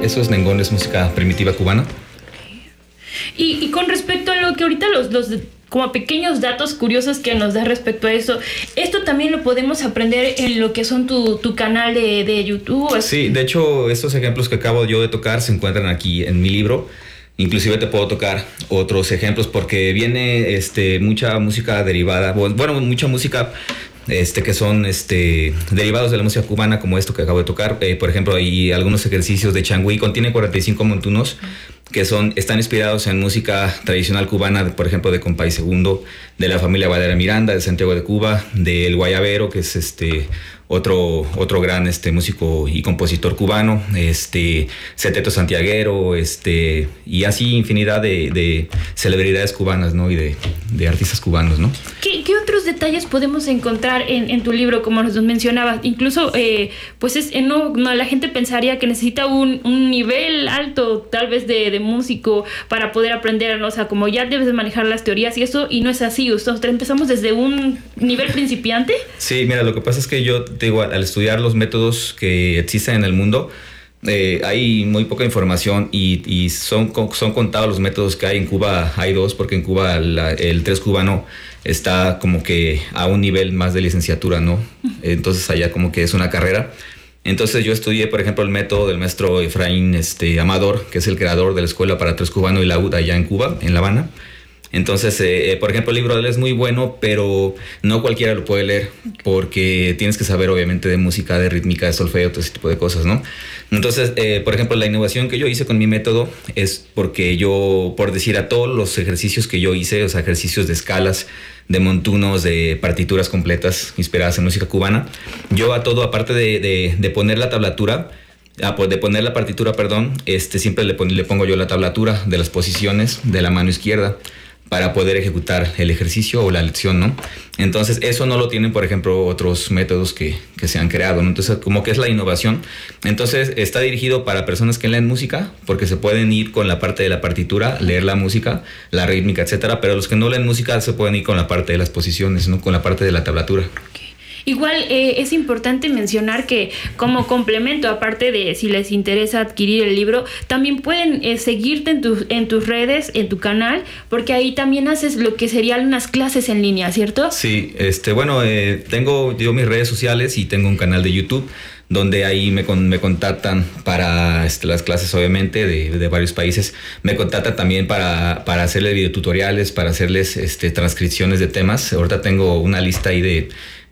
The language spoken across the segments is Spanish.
Eso es nengón, es música primitiva cubana. Y con respecto a lo que ahorita los como pequeños datos curiosos que nos da respecto a eso, esto también lo podemos aprender en lo que son tu canal de YouTube. Sí, de hecho, estos ejemplos que acabo yo de tocar se encuentran aquí en mi libro. Inclusive te puedo tocar otros ejemplos porque viene mucha música derivada, bueno, mucha música que son derivados de la música cubana, como esto que acabo de tocar. Por ejemplo, hay algunos ejercicios de changüí, contiene 45 montunos que están inspirados en música tradicional cubana, por ejemplo, de Compay Segundo, de la familia Valera Miranda, de Santiago de Cuba, del Guayabero, que es otro gran músico y compositor cubano, Ceteto Santiaguero, y así infinidad de celebridades cubanas, ¿no? Y de artistas cubanos, ¿no? ¿Qué otros detalles podemos encontrar en tu libro, como nos mencionabas? Incluso, la gente pensaría que necesita un nivel alto, tal vez de músico, para poder aprender, ¿no? O sea, como ya debes de manejar las teorías y eso, y no es así. Nosotros empezamos desde un nivel principiante. Sí, mira, lo que pasa es que yo te digo, al estudiar los métodos que existen en el mundo, hay muy poca información y son contados los métodos que hay. En Cuba hay dos, porque en Cuba el tres cubano está como que a un nivel más de licenciatura, ¿no? Entonces allá como que es una carrera. Entonces yo estudié, por ejemplo, el método del maestro Efraín Amador, que es el creador de la Escuela para Tres Cubano y Laúd allá en Cuba, en La Habana. Entonces, por ejemplo, el libro de él es muy bueno, pero no cualquiera lo puede leer porque tienes que saber, obviamente, de música, de rítmica, de solfeo, todo ese tipo de cosas, ¿no? Entonces, por ejemplo, la innovación que yo hice con mi método es porque yo, por decir, a todos los ejercicios que yo hice, o sea, ejercicios de escalas, de montunos, de partituras completas inspiradas en música cubana, yo a todo, aparte de poner la tablatura, de poner la partitura, siempre le pongo yo la tablatura de las posiciones de la mano izquierda para poder ejecutar el ejercicio o la lección, ¿no? Entonces, eso no lo tienen, por ejemplo, otros métodos que se han creado, ¿no? Entonces, como que es la innovación. Entonces, está dirigido para personas que leen música, porque se pueden ir con la parte de la partitura, leer la música, la rítmica, etcétera, pero los que no leen música se pueden ir con la parte de las posiciones, ¿no? Con la parte de la tablatura. Okay. Igual es importante mencionar que como complemento, aparte de si les interesa adquirir el libro, también pueden seguirte en tus redes, en tu canal, porque ahí también haces lo que serían unas clases en línea, ¿cierto? Sí, tengo yo mis redes sociales y tengo un canal de YouTube donde ahí me contactan para las clases, obviamente, de varios países. Me contactan también para hacerles videotutoriales, para hacerles transcripciones de temas. Ahorita tengo una lista ahí de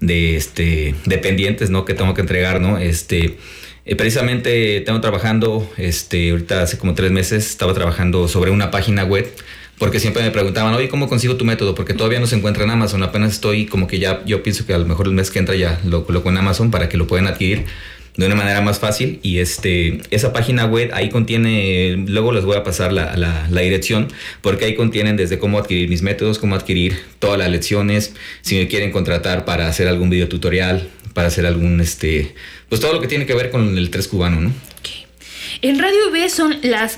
pendientes, ¿no? Que tengo que entregar, ¿no? Precisamente tengo trabajando, ahorita hace como 3 meses estaba trabajando sobre una página web, porque siempre me preguntaban, oye, ¿cómo consigo tu método? Porque todavía no se encuentra en Amazon, apenas estoy como que yo pienso que a lo mejor el mes que entra ya lo coloco en Amazon para que lo puedan adquirir de una manera más fácil. Y esa página web ahí contiene, luego les voy a pasar la dirección, porque ahí contienen desde cómo adquirir mis métodos, cómo adquirir todas las lecciones, si me quieren contratar para hacer algún video tutorial, para hacer algún, pues todo lo que tiene que ver con el tres cubano, ¿no? En Radio B son las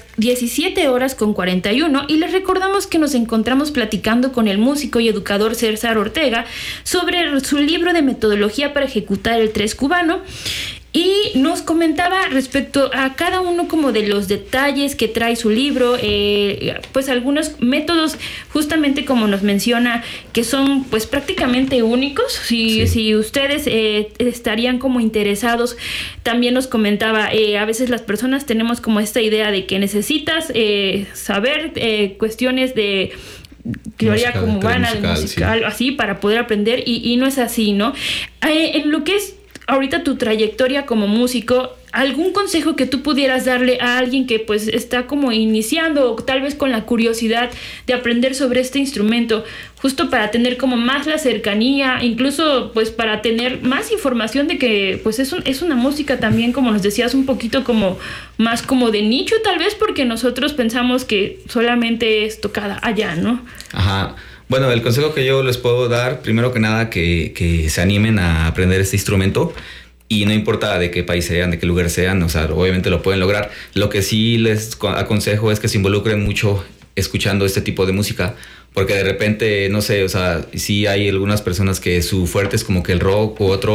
17:41 y les recordamos que nos encontramos platicando con el músico y educador César Ortega sobre su libro de metodología para ejecutar el tres cubano. Y nos comentaba respecto a cada uno como de los detalles que trae su libro, pues algunos métodos, justamente como nos menciona, que son pues prácticamente únicos. Si ustedes estarían como interesados, también nos comentaba, a veces las personas tenemos como esta idea de que necesitas saber cuestiones de teoría cubana, de musical, sí, así, para poder aprender, y no es así, ¿no? En lo que es ahorita tu trayectoria como músico, ¿algún consejo que tú pudieras darle a alguien que pues está como iniciando o tal vez con la curiosidad de aprender sobre este instrumento, justo para tener como más la cercanía, incluso pues para tener más información de que pues es una música también, como nos decías, un poquito como más como de nicho tal vez, porque nosotros pensamos que solamente es tocada allá, ¿no? Ajá. Bueno, el consejo que yo les puedo dar, primero que nada, que se animen a aprender este instrumento, y no importa de qué país sean, de qué lugar sean, o sea, obviamente lo pueden lograr. Lo que sí les aconsejo es que se involucren mucho escuchando este tipo de música, porque de repente, no sé, o sea, sí hay algunas personas que su fuerte es como que el rock u otro